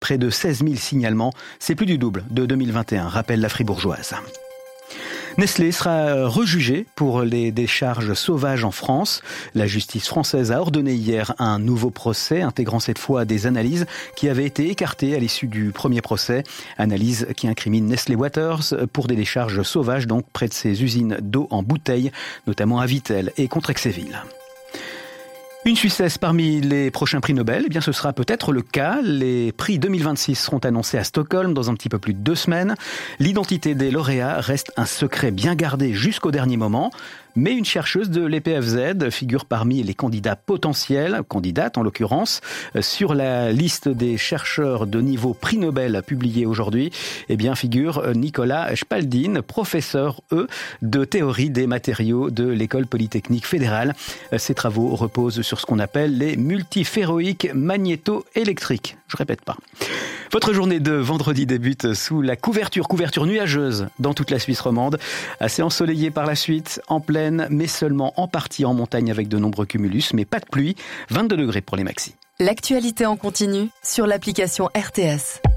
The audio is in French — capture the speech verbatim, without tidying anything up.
près de seize mille signalements. C'est plus du double de deux mille vingt et un, rappelle la Fribourgeoise. Nestlé sera rejugé pour les décharges sauvages en France. La justice française a ordonné hier un nouveau procès, intégrant cette fois des analyses qui avaient été écartées à l'issue du premier procès. Analyse qui incrimine Nestlé Waters pour des décharges sauvages, donc près de ses usines d'eau en bouteille, notamment à Vittel et Contrexéville. Une Suissesse parmi les prochains prix Nobel, eh bien ce sera peut-être le cas. Les prix deux mille vingt-six seront annoncés à Stockholm dans un petit peu plus de deux semaines. L'identité des lauréats reste un secret bien gardé jusqu'au dernier moment. Mais une chercheuse de l'E P F Z figure parmi les candidats potentiels, candidates en l'occurrence, sur la liste des chercheurs de niveau prix Nobel publiée aujourd'hui. Eh bien, figure Nicolas Spalding, professeur, eux, de théorie des matériaux de l'École Polytechnique Fédérale. Ses travaux reposent sur ce qu'on appelle les multiferroïques magnéto-électriques. Je répète pas. Votre journée de vendredi débute sous la couverture, couverture nuageuse dans toute la Suisse romande. Assez ensoleillée par la suite, en plaine, mais seulement en partie en montagne avec de nombreux cumulus, mais pas de pluie. vingt-deux degrés pour les maxis. L'actualité en continu sur l'application R T S.